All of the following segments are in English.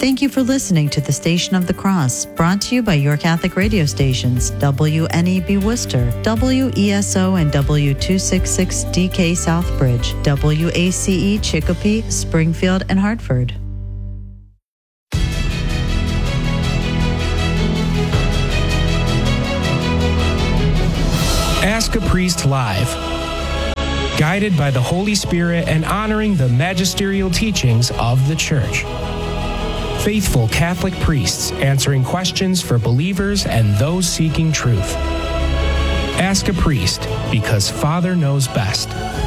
Thank you for listening to the Station of the Cross, brought to you by your Catholic radio stations, WNEB Worcester, WESO and W266DK Southbridge, WACE Chicopee, Springfield, and Hartford. Ask a Priest Live. Guided by the Holy Spirit and honoring the magisterial teachings of the Church. Faithful Catholic priests answering questions for believers and those seeking truth. Ask a Priest, because Father knows best.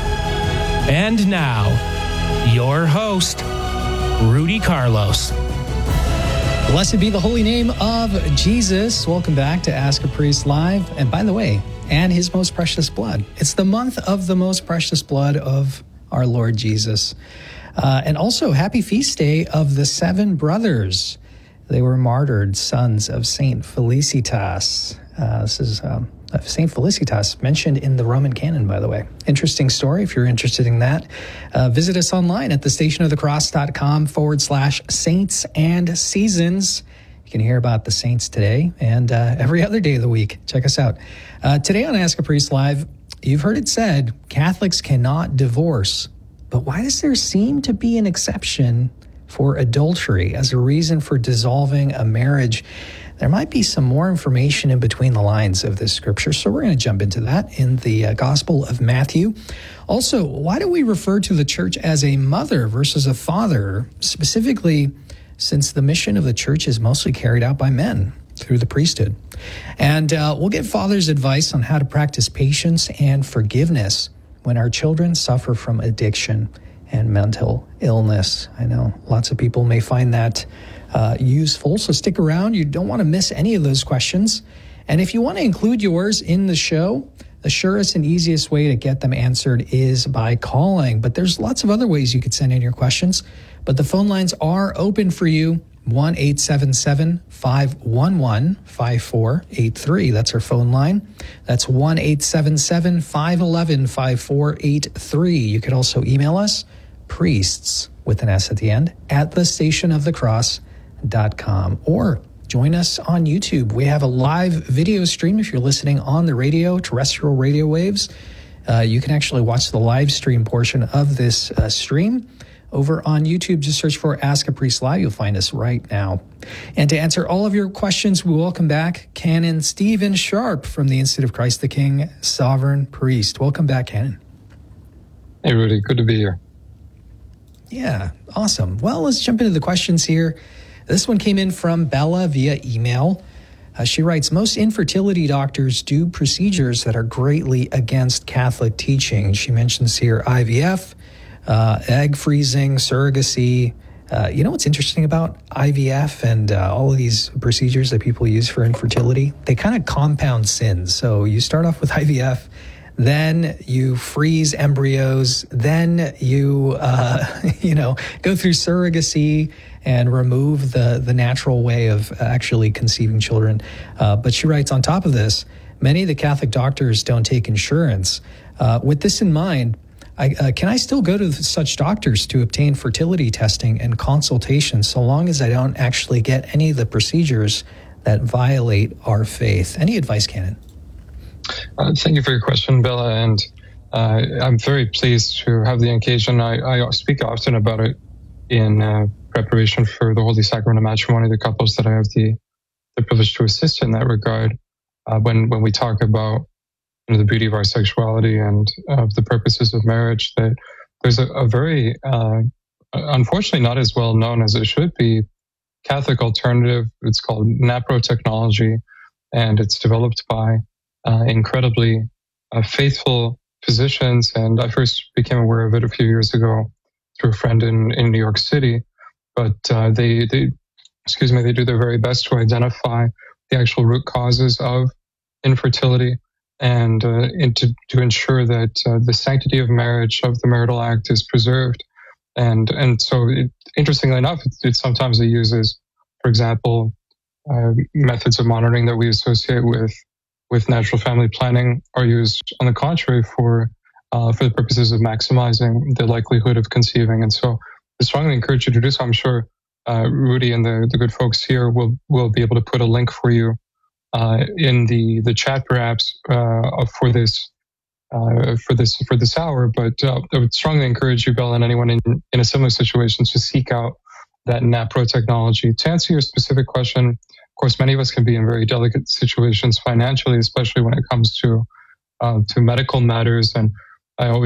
And now, your host, Rudy Carlos. Blessed be the holy name of Jesus. Welcome back to Ask a Priest Live. And by the way, and his most precious blood. It's the month of the most precious blood of our Lord Jesus. And also, happy feast day of the 7 brothers. They were martyred sons of Saint Felicitas. This is Saint Felicitas, mentioned in the Roman canon, by the way. Interesting story if you're interested in that. Visit us online at thestationofthecross.com/saints and seasons. You can hear about the saints today and every other day of the week. Check us out. Today on Ask a Priest Live, you've heard it said, Catholics cannot divorce. But why does there seem to be an exception for adultery as a reason for dissolving a marriage? There might be some more information in between the lines of this scripture, so we're going to jump into that in the Gospel of Matthew. Also, why do we refer to the church as a mother versus a father, specifically since the mission of the church is mostly carried out by men through the priesthood? And we'll get Father's advice on how to practice patience and forgiveness when our children suffer from addiction and mental illness. I know lots of people may find that useful, so stick around. You don't want to miss any of those questions. And if you want to include yours in the show, the surest and easiest way to get them answered is by calling. But there's lots of other ways you could send in your questions. But the phone lines are open for you. 1-877-511-5483. That's our phone line. That's 1-877-511-5483. You could also email us, priests, with an S at the end, at thestationofthecross.com. Or join us on YouTube. We have a live video stream if you're listening on the radio, terrestrial radio waves. You can actually watch the live stream portion of this stream over on YouTube. Just search for Ask a Priest Live. You'll find us right now. And to answer all of your questions, we welcome back Canon Stephen Sharp from the Institute of Christ the King, Sovereign Priest. Welcome back, Canon. Hey, Rudy. Good to be here. Yeah, awesome. Well, let's jump into the questions here. This one came in from Bella via email. She writes, most infertility doctors do procedures that are greatly against Catholic teaching. She mentions here IVF, egg freezing, surrogacy. You know what's interesting about IVF and all of these procedures that people use for infertility? They kind of compound sins. So you start off with IVF, then you freeze embryos, then you, go through surrogacy and remove the natural way of actually conceiving children. But she writes, on top of this, many of the Catholic doctors don't take insurance. With this in mind, can I still go to such doctors to obtain fertility testing and consultation so long as I don't actually get any of the procedures that violate our faith? Any advice, Canon? Thank you for your question, Bella, and I'm very pleased to have the occasion. I speak often about it in preparation for the Holy Sacrament of Matrimony, the couples that I have the privilege to assist in that regard. When we talk about the beauty of our sexuality and of the purposes of marriage, that there's a very, unfortunately not as well known as it should be, Catholic alternative. It's called NAPRO technology, and it's developed by incredibly faithful physicians. And I first became aware of it a few years ago through a friend in New York City. But they do their very best to identify the actual root causes of infertility and to ensure that the sanctity of marriage, of the marital act, is preserved. And so, interestingly enough, it sometimes it uses, for example, methods of monitoring that we associate with natural family planning are used, on the contrary, for the purposes of maximizing the likelihood of conceiving. And so I strongly encourage you to do so. I'm sure Rudy and the good folks here will be able to put a link for you in the chat, perhaps for this hour. But I would strongly encourage you, Bella, and anyone in a similar situation to seek out that NAPRO technology. To answer your specific question, of course, many of us can be in very delicate situations financially, especially when it comes to medical matters. And I always